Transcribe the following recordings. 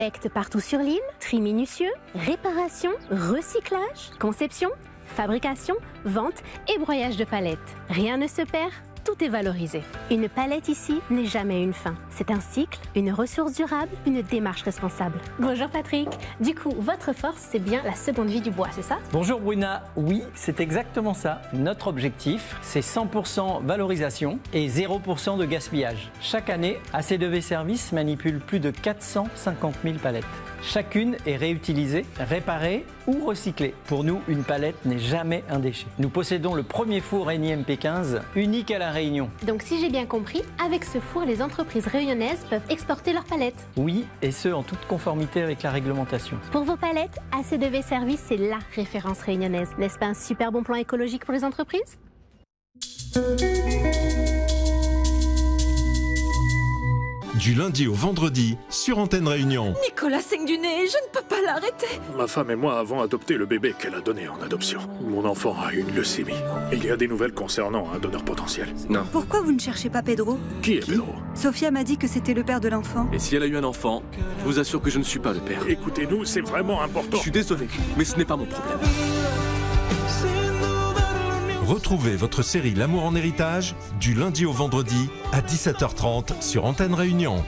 Collecte partout sur l'île, tri minutieux, réparation, recyclage, conception, fabrication, vente et broyage de palettes. Rien ne se perd, tout est valorisé. Une palette ici n'est jamais une fin. C'est un cycle, une ressource durable, une démarche responsable. Bonjour Patrick. Du coup, votre force, c'est bien la seconde vie du bois, c'est ça? Bonjour Bruna. Oui, c'est exactement ça. Notre objectif, c'est 100% valorisation et 0% de gaspillage. Chaque année, ACDV Service manipule plus de 450 000 palettes. Chacune est réutilisée, réparée ou recyclée. Pour nous, une palette n'est jamais un déchet. Nous possédons le premier four Eni MP15, unique à La Réunion. Donc si j'ai bien compris, avec ce four, les entreprises réunionnaises peuvent exporter leurs palettes. Oui, et ce, en toute conformité avec la réglementation. Pour vos palettes, ACDV Service, c'est la référence réunionnaise. N'est-ce pas un super bon plan écologique pour les entreprises? Du lundi au vendredi, sur Antenne Réunion. Nicolas saigne du nez, je ne peux pas l'arrêter. Ma femme et moi avons adopté le bébé qu'elle a donné en adoption. Mon enfant a une leucémie. Il y a des nouvelles concernant un donneur potentiel. Non. Pourquoi vous ne cherchez pas Pedro? Qui est Pedro? Sophia m'a dit que c'était le père de l'enfant. Et si elle a eu un enfant, je vous assure que je ne suis pas le père. Écoutez-nous, c'est vraiment important. Je suis désolé, mais ce n'est pas mon problème. Retrouvez votre série L'amour en héritage du lundi au vendredi à 17h30 sur Antenne Réunion.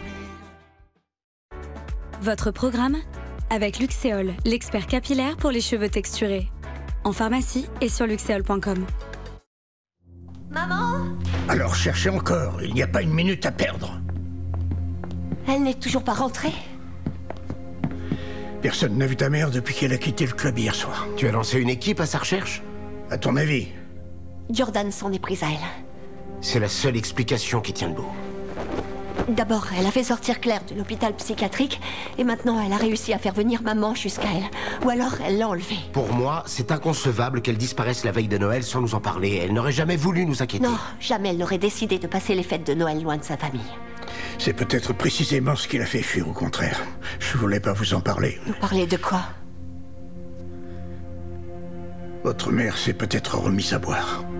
Votre programme avec Luxéol, l'expert capillaire pour les cheveux texturés. En pharmacie et sur luxéol.com. Maman? Alors cherchez encore, il n'y a pas une minute à perdre. Elle n'est toujours pas rentrée? Personne n'a vu ta mère depuis qu'elle a quitté le club hier soir. Tu as lancé une équipe à sa recherche? À ton avis? Jordan s'en est prise à elle. C'est la seule explication qui tient debout. D'abord, elle a fait sortir Claire de l'hôpital psychiatrique et maintenant elle a réussi à faire venir maman jusqu'à elle. Ou alors elle l'a enlevée. Pour moi, c'est inconcevable qu'elle disparaisse la veille de Noël sans nous en parler. Elle n'aurait jamais voulu nous inquiéter. Non, jamais elle n'aurait décidé de passer les fêtes de Noël loin de sa famille. C'est peut-être précisément ce qui l'a fait fuir, au contraire. Je voulais pas vous en parler. Vous parlez de quoi? Votre mère s'est peut-être remise à boire.